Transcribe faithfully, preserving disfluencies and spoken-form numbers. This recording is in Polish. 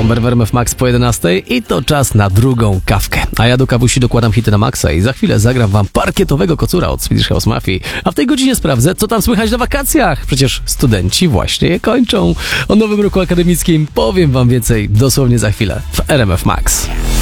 Somber w R M F Max po jedenastej i to czas na drugą kawkę. A ja do kawusi dokładam hity na maksa i za chwilę zagram wam parkietowego kocura od Swedish House Mafia. A w tej godzinie sprawdzę, co tam słychać na wakacjach. Przecież studenci właśnie je kończą. O nowym roku akademickim powiem wam więcej dosłownie za chwilę w R M F Max.